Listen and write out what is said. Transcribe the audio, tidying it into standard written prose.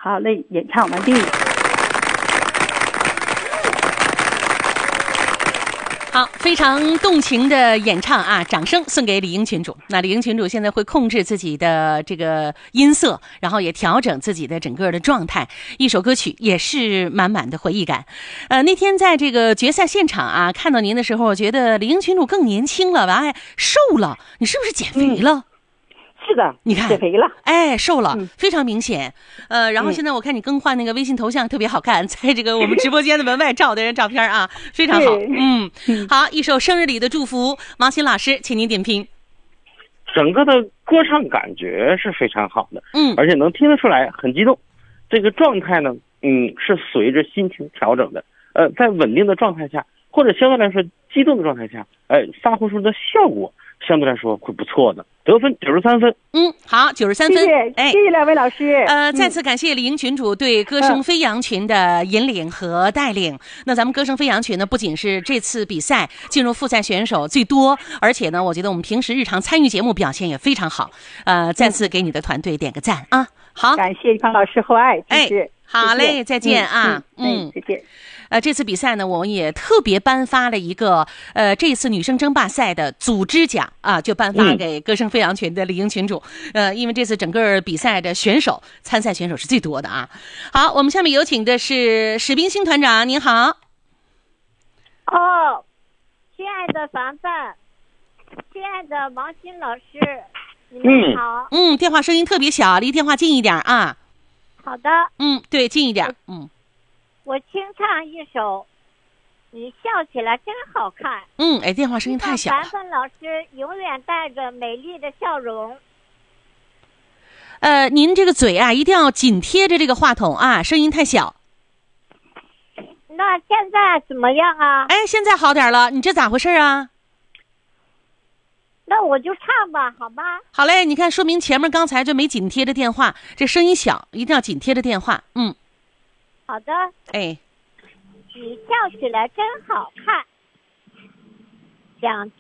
好嘞，演唱完毕。 好，非常动情的演唱啊！掌声送给李英群主。那李英群主现在会控制自己的这个音色，然后也调整自己的整个的状态。一首歌曲也是满满的回忆感。那天在这个决赛现场啊，看到您的时候，我觉得李英群主更年轻了，完瘦了。你是不是减肥了？ 是的， 你看减肥了， 瘦了，非常明显。然后现在我看你更换那个微信头像特别好看，在这个我们直播间的门外照的人照片啊，非常好。好，一首生日里的祝福，王鑫老师，请您点评。 整个的歌唱感觉是非常好的，而且能听得出来很激动。这个状态呢，是随着心情调整的。在稳定的状态下，或者相对来说激动的状态下，发挥出的效果相对来说会不错的。得分93分。 好，93分。 谢谢两位老师。 再次感谢李英群主对歌声飞扬群的引领和带领。那咱们歌声飞扬群呢，不仅是这次比赛进入复赛选手最多，而且呢，我觉得我们平时日常参与节目表现也非常好。再次给你的团队点个赞啊！好， 感谢康老师厚爱，谢谢。 好嘞，再见啊！ 再见。 这次比赛呢，我们也特别颁发了一个这次女生争霸赛的组织奖啊，就颁发给歌声飞扬群的李英群主。因为这次整个比赛的参赛选手是最多的啊。好，我们下面有请的是史冰星团长，您好。 亲爱的凡凡，亲爱的王鑫老师，你们好。 电话声音特别小，离电话近一点啊。 好的。 对，近一点。 我清唱一首你笑起来真好看。 电话声音太小了。 凡凡老师永远带着美丽的笑容。 您这个嘴啊一定要紧贴着这个话筒啊，声音太小。 那现在怎么样啊？ 现在好点了，你这咋回事啊？ 那我就唱吧，好吧？ 好嘞，你看，说明前面刚才就没紧贴着电话，这声音小，一定要紧贴着电话。 好的。 你笑起来真好看，想